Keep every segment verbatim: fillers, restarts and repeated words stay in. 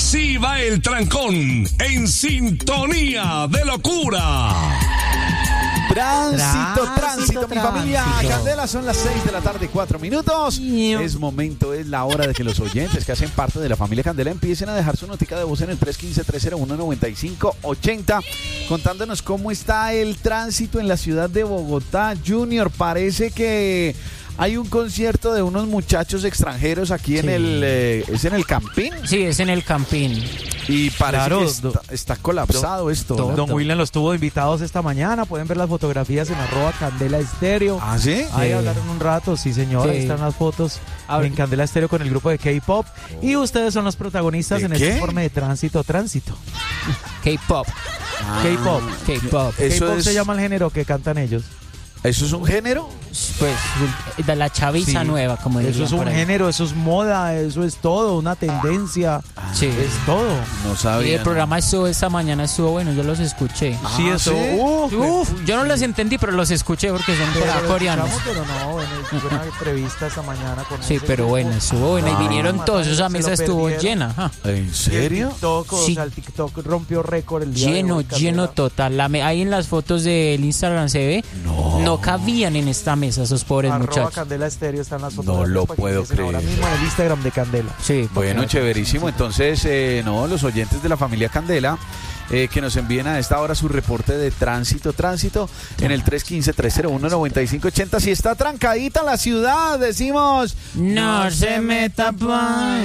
Así va el trancón, en sintonía de locura. Tránsito, tránsito, tránsito, mi familia. tránsito. Candela, son las seis de la tarde, cuatro minutos. Es momento, es la hora de que los oyentes que hacen parte de la familia Candela empiecen a dejar su notica de voz en el tres uno cinco, tres cero uno, nueve cinco ocho cero, contándonos cómo está el tránsito en la ciudad de Bogotá. Junior, parece que hay un concierto de unos muchachos extranjeros aquí Sí. en el... Eh, ¿es en el Campín? Sí, es en el Campín. Y parece Claro, que está, está colapsado esto. todo. ¿no? Don William los tuvo invitados esta mañana. Pueden ver las fotografías en arroba Candela Estéreo. ¿Ah, sí? Ahí Sí. hablaron un rato, sí señor, Sí. ahí están las fotos A ver. en Candela Estéreo con el grupo de K-Pop. Y ustedes son los protagonistas ¿De en qué? este informe de Tránsito Tránsito. K-pop. Ah, K-Pop. K-pop. Eso K-Pop es- se llama el género que cantan ellos. ¿Eso es un género? Pues de la chaviza Sí. nueva, como Eso dirían es un por ahí. género, eso es moda, eso es todo, una tendencia. Sí. Es todo. No Y sabía. el programa estuvo esta mañana, estuvo bueno, yo los escuché. Ah, sí, eso. ¿sí? Uf, Uf, uy, yo no sí. los entendí, pero los escuché porque son Pero cora- lo coreanos. escuchamos, Pero no, bueno, hubo una entrevista esta mañana con Sí, ese pero grupo. bueno, estuvo buena. Y Ah, vinieron todos, esa se mesa lo estuvo perdieron. llena. ajá. ¿En Y el serio? TikTok, o Sí. sea, el TikTok rompió récord el día de Lleno, hoy, lleno Candela. total. La me- ahí en las fotos del Instagram se ve, No. no cabían en esta mesa esos pobres Arroba muchachos. Candela Estéreo están las No fotografías lo para que puedo empiecen ahora creer. mismo en el Instagram de Candela. Sí, Bueno, porque- chéverísimo. Entonces, eh, no, los oyentes de la familia Candela, eh, que nos envíen a esta hora su reporte de tránsito, tránsito, en el tres uno cinco, tres cero uno, nueve cinco ocho cero. Si está trancadita la ciudad, decimos... No se meta pa'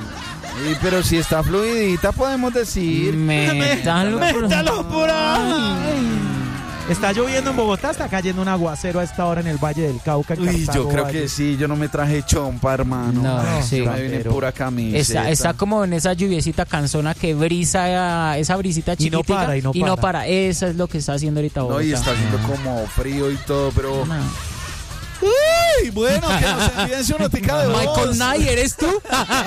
Sí, pero si está fluidita, podemos decir... Métalo por- ¡Métalo por ahí! Está lloviendo en Bogotá, está cayendo un aguacero a esta hora en el Valle del Cauca. en Uy, Cartago yo creo Valle. que sí, yo no me traje chompa, hermano. No, Ay, sí. yo me vine en Pero- pura camiseta. Está, está como en esa lluviecita cansona que brisa, esa brisita Y no chiquitica. para, y no para. Eso es lo que está haciendo ahorita No, Bogotá. y está haciendo como frío y todo, pero... No. Uy, bueno, que nos envíen su notica de voz. Michael Knight, ¿eres tú?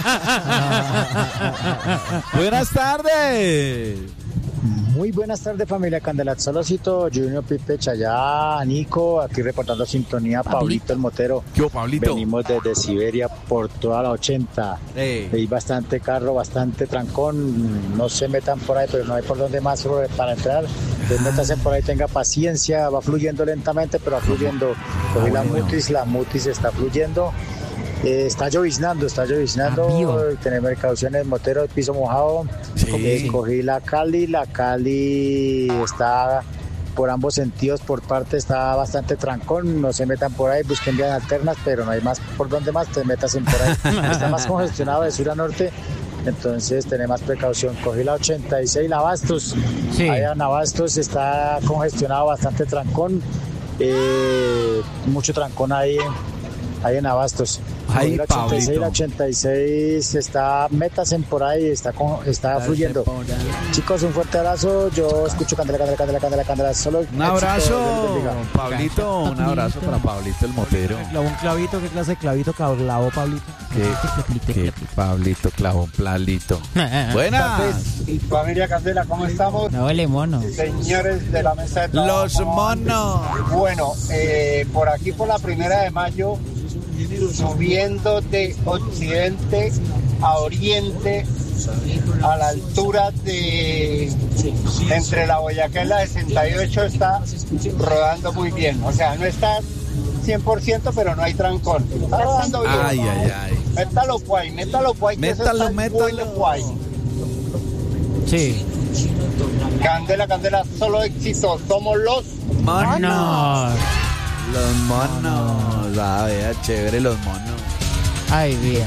Buenas tardes. Muy buenas tardes, familia Candela. Solocito, Junior, Pipe, Chayá, Nico, aquí reportando sintonía, Pablito. Pablito el Motero. ¿Qué hubo, Pablito? Venimos desde Siberia por toda la ochenta. Ey. Hay bastante carro, bastante trancón. No se metan por ahí, pero no hay por donde más para entrar. Entonces, métanse por ahí, tenga paciencia. Va fluyendo lentamente, pero va fluyendo. Cogí la bueno. mutis, la mutis está fluyendo. Eh, está lloviznando, está lloviznando. Amigo. Tener precauciones, Motero, el piso mojado. Sí. Eh, cogí la Cali, la Cali está por ambos sentidos, por parte está bastante trancón, no se metan por ahí, busquen vías alternas, pero no hay más por donde más te metas en por ahí. Está más congestionado de sur a norte, entonces tener más precaución. Cogí la ochenta y seis, la Bastos, Sí. allá en Abastos está congestionado, bastante trancón, eh, mucho trancón ahí, ahí en Abastos. Ay, la ochenta y seis, Pablito. la ochenta y seis está, métasen por ahí, está con, está fluyendo. Chicos, un fuerte abrazo. Yo escucho Candela, Candela, Candela, Candela, Candela. Solo Un éxito, abrazo, Dios les bendiga. Pablito. Un abrazo para Pablito el motero. Clavó un clavito, ¿qué clase de clavito clavó Pablito? Que, que Pablito clavó un palito. Buenas. Familia Candela, ¿cómo estamos? No vale mono. Señores de la mesa de trabajo. Los ¿cómo van? monos. Bueno, eh, por aquí por la primera de mayo, subiendo de occidente a oriente, a la altura de entre la Boyacá y la sesenta y ocho, está rodando muy bien. O sea, no está cien por ciento, pero no hay trancón. Está rodando bien. Ay, ay, ay. Métalo guay, métalo guay. que eso Métalo, está métalo. muy guay. Sí. Candela, Candela, solo éxito. Somos los Monos. Los monos. Ah, vea, chévere los monos. Ay, vea.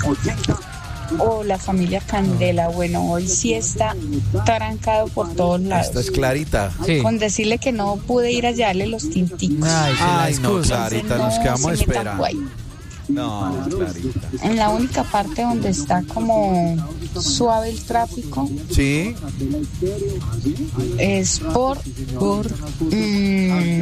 Hola familia Candela, bueno, hoy sí está trancado por todos lados. Esta es Clarita. Sí. Con decirle que no pude ir a llevarle los tinticos. Ay, se la Ay, no, excusa. Clarita, Entonces, nos no quedamos se metan esperando. por ahí. No, Clarita. En la única parte donde está como suave el tráfico Sí. es por, por mm,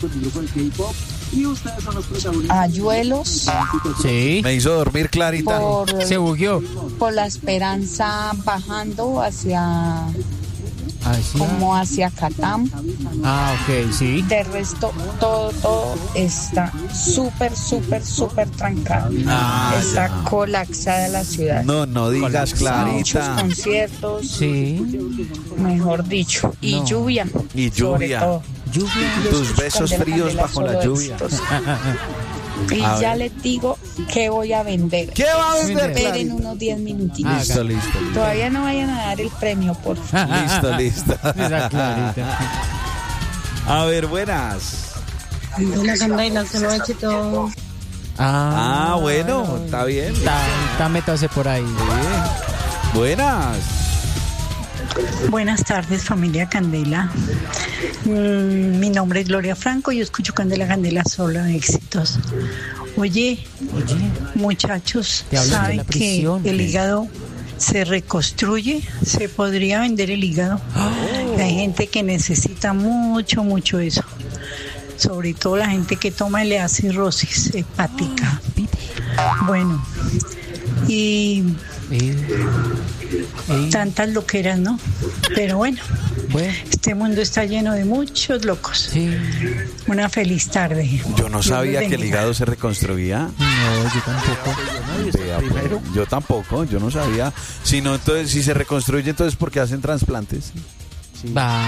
Ayuelos, Sí. Me hizo dormir Clarita. por, Se bugueó. por la Esperanza bajando hacia Hacia... como hacia Catam. Ah, ok, sí. De resto, todo, todo está súper, súper, súper trancado. Ah, está ya. colapsada la ciudad. No, no digas, Muchos Clarita. conciertos, Sí. mejor dicho, y No. lluvia. Y sobre lluvia. todo. Lluvia. Yo Tus escucho besos Candela fríos Candela bajo la solo lluvia. éxitos. Y A ya ver. les digo que voy a vender. ¿Qué va a vender, Esperen Clarita? unos diez minutitos. Ah, Listo, listo. Todavía no vayan a dar el premio, por favor. Listo, listo. Esa Clarita. A ver, buenas. Candela, Candela, se lo eche todo. Ah, bueno, está bien. Está, está métase por ahí. Buenas. Buenas tardes, familia Candela. Mm, mi nombre es Gloria Franco y yo escucho Candela, Candela, solo éxitos. Oye, Oye, muchachos, Te hablan de ¿saben la que prisión. el hígado se reconstruye? Se podría vender el hígado. Hay gente que necesita mucho, mucho eso. Sobre todo la gente que toma y le da cirrosis hepática. Bueno, y eh, eh, tantas loqueras, ¿no? Pero bueno, bueno, este mundo está lleno de muchos locos. sí. Una feliz tarde. Yo no Dios sabía los que el bendiga. higado se reconstruía. No, yo tampoco. Vea, pues, yo tampoco, yo no sabía. Si no, entonces, si se reconstruye, entonces, ¿por qué hacen trasplantes? Va.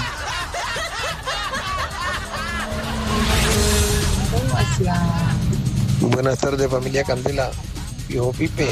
Buenas tardes, familia Candela. Viejo Pipe.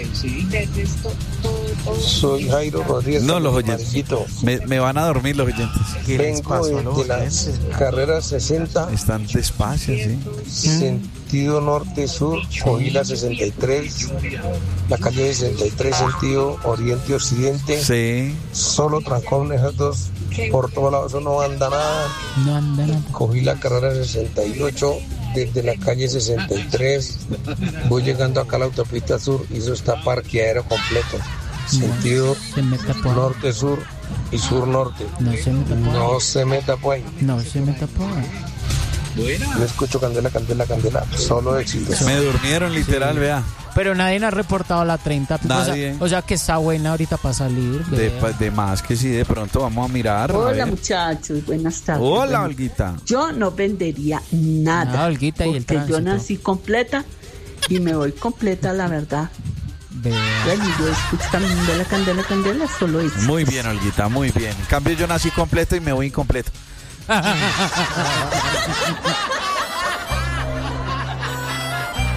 Soy Jairo Rodríguez. No, los oyentes. Amarillito. Me, me van a dormir los oyentes. Vengo de las carreras sesenta, Están despacio, sí. sentido norte-sur, cogí la sesenta y tres, la calle sesenta y tres, sentido oriente-occidente. Sí. Solo trancón esas dos, por todos lados, eso no anda nada. No anda nada. Cogí la carrera sesenta y ocho desde la calle sesenta y tres, voy llegando acá a la autopista sur y eso está parqueadero completo, sentido Se meta por ahí. norte-sur y sur-norte. No se meta por ahí. No se meta por ahí. No se meta por ahí. Yo escucho Candela, Candela, Candela, solo éxitos. Me durmieron literal, vea. Pero nadie nos ha reportado la treinta. Nadie. O sea, o sea que está buena ahorita para salir. De, vea. pa- de más que sí, de pronto vamos a mirar. a Hola ver. muchachos, buenas tardes. Hola, Bueno, Olguita. yo no vendería nada. Ah, Olguita, y el porque yo tránsito. nací completa y me voy completa, la verdad. Vea. Bueno, yo escucho Candela, Candela, Candela, solo eso. Muy bien, Olguita, muy bien. En cambio, yo nací completo y me voy incompleto.